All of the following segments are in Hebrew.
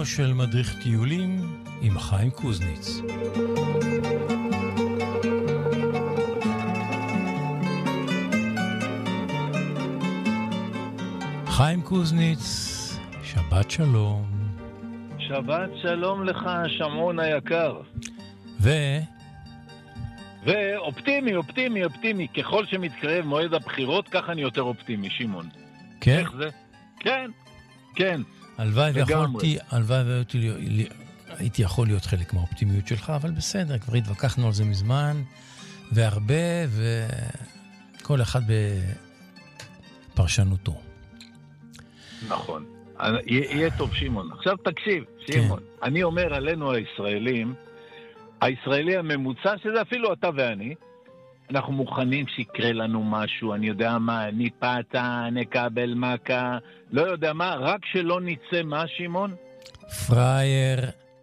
ספרו של מדריך טיולים עם חיים קוזניץ. חיים קוזניץ, שבת שלום. שבת שלום לך, שמעון היקר. אופטימי. ככל שמתקרב מועד הבחירות, ככה אני יותר אופטימי, שמעון. כן? איך זה? כן. הלוואי הייתי יכול להיות חלק מהאופטימיות שלך, אבל בסדר, כבר התווכחנו על זה מזמן, והרבה, וכל אחד בפרשנותו. נכון. יהיה טוב, שמעון. עכשיו תקשיב, שמעון. כן. אני אומר עלינו הישראלי הממוצע, שזה אפילו אתה ואני, אנחנו מוכנים שיקרה לנו משהו, אני יודע מה, ניפתה, נקבל מכה, לא יודע מה, רק שלא נצא מה, שמעון? פרייר.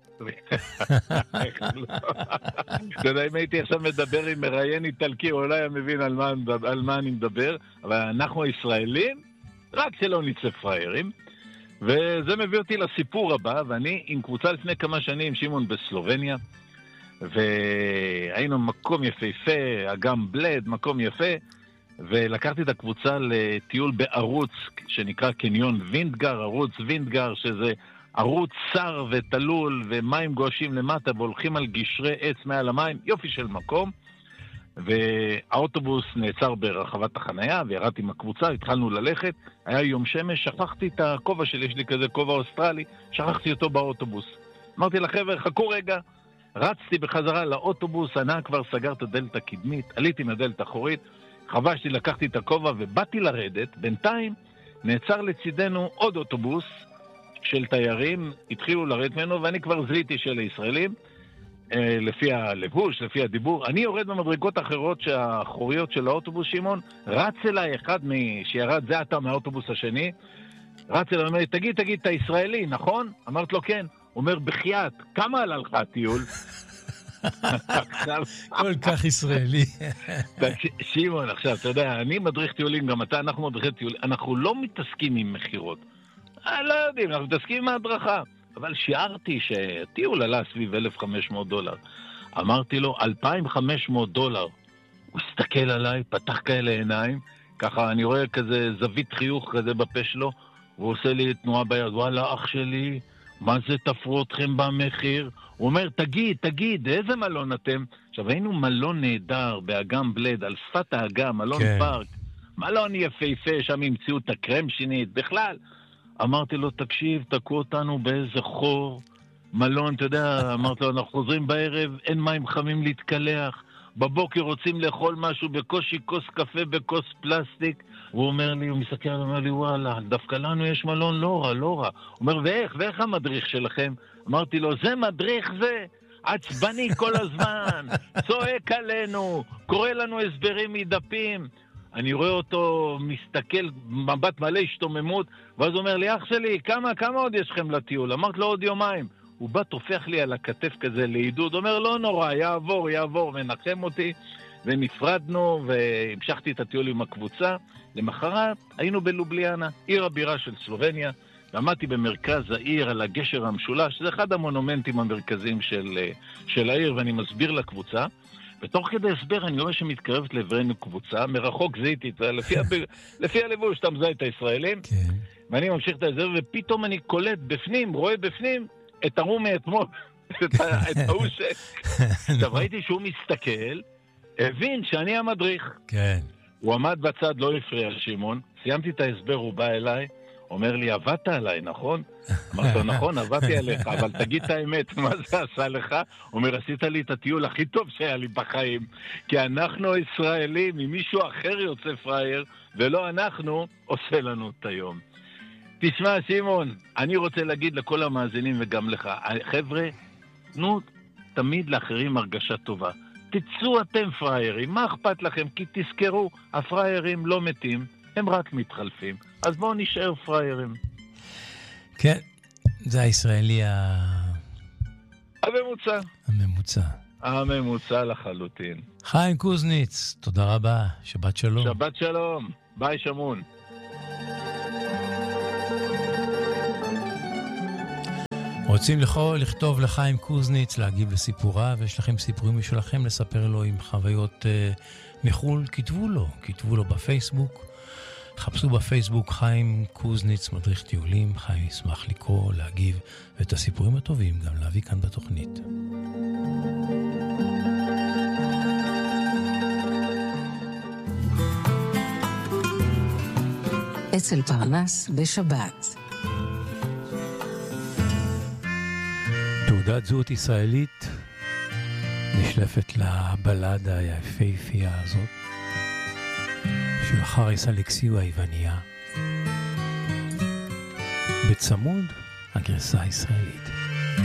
אתה יודע, אם הייתי עכשיו מדבר עם מראיין איטלקי, אולי היה מבין על מה אני מדבר, אבל אנחנו הישראלים, רק שלא נצא פריירים, וזה מביא אותי לסיפור הבא, ואני עם קבוצה לפני כמה שנים, שמעון, בסלובניה, והיינו מקום יפהפה, אגם בלד, מקום יפה, ולקחתי את הקבוצה לטיול בערוץ שנקרא קניון וינדגר, ערוץ וינדגר, שזה ערוץ צר ותלול ומים גועשים למטה, והולכים על גשרי עץ מעל המים, יופי של מקום, והאוטובוס נעצר ברחבת החנייה, וירדתי עם הקבוצה, התחלנו ללכת, היה יום שמש, שכחתי את הכובע שלי, יש לי כזה כובע אוסטרלי, שכחתי אותו באוטובוס. אמרתי לחבר, חכו רגע, רצתי בחזרה לאוטובוס, הנהג כבר סגר את הדלת הקדמית, עליתי מהדלת האחורית, חבשתי, לקחתי את הכובע ובאתי לרדת, בינתיים נעצר לצידנו עוד אוטובוס של תיירים, התחילו לרדת ממנו, ואני כבר זליתי של הישראלים, לפי הלבוש, לפי הדיבור. אני יורד במדרגות אחרות שהאחוריות של האוטובוס, שמעון, רץ אליי אחד שירד, זה אתה מהאוטובוס השני, רץ אליי, אומר, תגיד, אתה ישראלי, נכון? אמרת לו, כן. אומר, בחייאת, כמה עלה לך הטיול? כל כך ישראלי. שמעון, עכשיו, אתה יודע, אני מדריך טיולים, גם אתה, אנחנו מדריכי טיולים, אנחנו לא מתעסקים עם מחירות. לא יודעים, אנחנו מתעסקים עם ההדרכה. אבל שיערתי שהטיול עלה סביב $1,500. אמרתי לו, $2,500. הוא הסתכל עליי, פתח כאלה עיניים, ככה אני רואה כזה זווית חיוך כזה בפה שלו, והוא עושה לי תנועה ביד, וואלה, אח שלי, מה זה תפרו אתכם במחיר? הוא אומר, תגיד, איזה מלון אתם? עכשיו, היינו מלון נהדר באגם בלד, על שפת האגם, מלון פארק, מלון יפהפה, שם המציאו את הקרם שינית, בכלל. אמרתי לו, תקשיב, תקעו אותנו באיזה חור, מלון, אתה יודע, אמרתי לו, אנחנו חוזרים בערב, אין מים חמים להתקלח, בבוקר רוצים לאכול משהו, בקושי כוס קפה, בכוס פלסטיק, הוא אומר לי, הוא מסתכל, הוא אומר לי, וואלה, דווקא לנו יש מלון לא רע. הוא אומר, ואיך המדריך שלכם? אמרתי לו, זה מדריך זה, עצבני כל הזמן, צועק עלינו, קורא לנו הסברים מדפים. אני רואה אותו מסתכל, מבט מלא השתוממות, ואז הוא אומר לי, אח שלי, כמה עוד יש לכם לטיול? אמרתי לו, עוד יומיים. הוא בא, תופח לי על הכתף כזה לעידוד, אומר, לא נורא, יעבור, ונחם אותי, ונפרדנו, והמשכתי את הטיול עם הקבוצה. למחרת היינו בלובליאנה, עיר הבירה של סלובניה, ועמדתי במרכז העיר על הגשר המשולש, זה אחד המונומנטים המרכזיים של העיר, ואני מסביר לקבוצה, ותוך כדי הסבר אני רואה שמתקרבת לעברנו קבוצה, מרחוק זיהיתי, לפי הלבוש, אתה מזהה את הישראלים, כן. ואני ממשיך את ההסבר, ופתאום אני קולט בפנים, רואה בפנים, את הרום מאתמול, את האושק. עכשיו ראיתי שהוא מסתכל, הבין שאני המדריך. כן. הוא עמד בצד, לא הפריע שמעון, סיימתי את ההסבר, הוא בא אליי, אומר לי, עבדת עליי, נכון? אמרתי לו, נכון, עבדתי עליך, אבל תגיד את האמת, מה זה עשה לך? אומר, עשית לי את הטיול הכי טוב שהיה לי בחיים, כי אנחנו ישראלים, אם מישהו אחר יוצא פרייר, ולא אנחנו, עושה לנו את היום. תשמע, שמעון, אני רוצה להגיד לכל המאזינים וגם לך, חבר'ה, תנו תמיד לאחרים הרגשה טובה. תצאו אתם פריירים, מה אכפת לכם? כי תזכרו, הפריירים לא מתים, הם רק מתחלפים. אז בואו נשאר פריירים. כן, זה הישראלי הממוצע לחלוטין. חיים קוזניץ, תודה רבה, שבת שלום. שבת שלום, ביי שמון. רוצים לכתוב לחיים קוזניץ, להגיב לסיפוריו, ויש לכם סיפורים משלכם לספר לו עם חוויות מחול, כתבו לו בפייסבוק. חפשו בפייסבוק חיים קוזניץ, מדריך טיולים. חיים ישמח לקרוא, להגיב, ואת הסיפורים הטובים גם להביא כאן בתוכנית. אצל פרנס בשבת. תעודת זהות ישראלית נשלפת לבלדה היפהפייה הזאת של חריס אלכסיו היווניה, בצמוד הגרסה הישראלית.